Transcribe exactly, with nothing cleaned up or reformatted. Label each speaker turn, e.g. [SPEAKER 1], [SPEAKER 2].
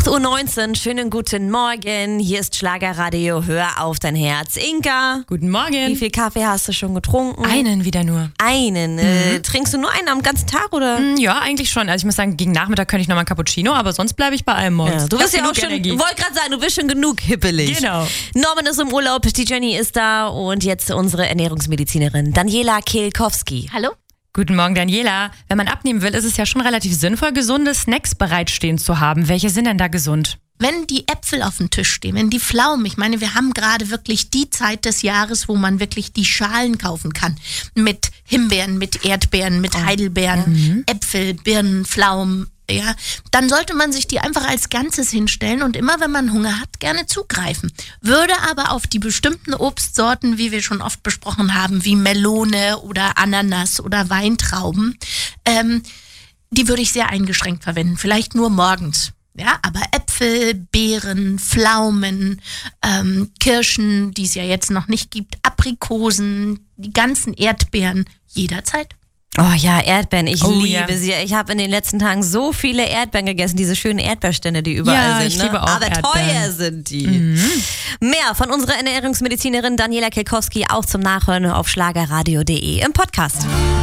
[SPEAKER 1] Uhr neunzehn, schönen guten Morgen. Hier ist Schlagerradio, hör auf dein Herz. Inka,
[SPEAKER 2] guten Morgen.
[SPEAKER 1] Wie viel Kaffee hast du schon getrunken?
[SPEAKER 2] Einen wieder nur.
[SPEAKER 1] Einen? Mhm. Äh, trinkst du nur einen am ganzen Tag, oder?
[SPEAKER 2] Ja, eigentlich schon. Also ich muss sagen, gegen Nachmittag könnte ich noch mal ein Cappuccino, aber sonst bleibe ich bei einem morgens.
[SPEAKER 1] Ja, du bist ja auch schon,
[SPEAKER 2] Energie.
[SPEAKER 1] wollte gerade sagen, du bist schon genug hippelig.
[SPEAKER 2] Genau.
[SPEAKER 1] Norman ist im Urlaub, die Jenny ist da und jetzt unsere Ernährungsmedizinerin Daniela Kehlkowski.
[SPEAKER 3] Hallo.
[SPEAKER 2] Guten Morgen, Daniela. Wenn man abnehmen will, ist es ja schon relativ sinnvoll, gesunde Snacks bereitstehen zu haben. Welche sind denn da gesund?
[SPEAKER 3] Wenn die Äpfel auf dem Tisch stehen, wenn die Pflaumen, ich meine, wir haben gerade wirklich die Zeit des Jahres, wo man wirklich die Schalen kaufen kann. Mit Himbeeren, mit Erdbeeren, mit Heidelbeeren, mhm. Äpfel, Birnen, Pflaumen. Ja, dann sollte man sich die einfach als Ganzes hinstellen und immer, wenn man Hunger hat, gerne zugreifen. Würde aber auf die bestimmten Obstsorten, wie wir schon oft besprochen haben, wie Melone oder Ananas oder Weintrauben, ähm, die würde ich sehr eingeschränkt verwenden. Vielleicht nur morgens. Ja, aber Äpfel, Beeren, Pflaumen, ähm, Kirschen, die es ja jetzt noch nicht gibt, Aprikosen, die ganzen Erdbeeren, jederzeit.
[SPEAKER 1] Oh ja, Erdbeeren, ich
[SPEAKER 2] oh,
[SPEAKER 1] liebe
[SPEAKER 2] ja.
[SPEAKER 1] sie. Ich habe in den letzten Tagen so viele Erdbeeren gegessen, diese schönen Erdbeerstände, die überall
[SPEAKER 2] ja,
[SPEAKER 1] sind.
[SPEAKER 2] Ich
[SPEAKER 1] ne?
[SPEAKER 2] liebe auch
[SPEAKER 1] Aber
[SPEAKER 2] Erdbeeren.
[SPEAKER 1] teuer sind die.
[SPEAKER 2] Mhm.
[SPEAKER 1] Mehr von unserer Ernährungsmedizinerin Daniela Kehlkowski auch zum Nachhören auf schlagerradio punkt de im Podcast.